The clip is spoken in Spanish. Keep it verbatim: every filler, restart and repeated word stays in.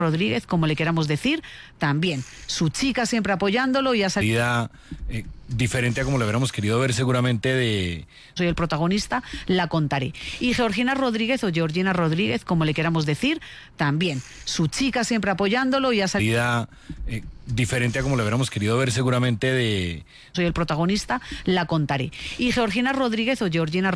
Rodríguez, como le queramos decir, también. Su chica siempre apoyándolo y ha salido eh, diferente a como lo hubiéramos querido ver seguramente de... Soy el protagonista, la contaré. Y Georgina Rodríguez o Georgina Rodríguez, como le queramos decir, también. Su chica siempre apoyándolo y ha salido... Eh, diferente a como lo hubiéramos querido ver seguramente de... Soy el protagonista, la contaré. Y Georgina Rodríguez o Georgina